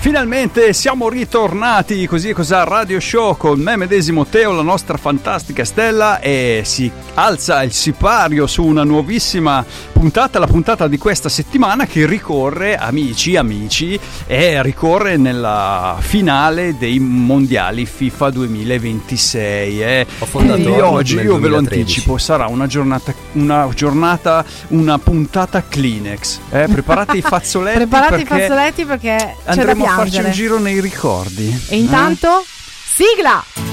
finalmente siamo ritornati così a Radio Show con me medesimo Teo, la nostra fantastica Stella, e si alza il sipario su una nuovissima puntata, la puntata di questa settimana che ricorre, amici, e ricorre nella finale dei mondiali FIFA 2026. Quindi oggi io ve lo anticipo, sarà una puntata Kleenex. Preparate i fazzoletti, perché andremo a farci un giro nei ricordi. E intanto sigla!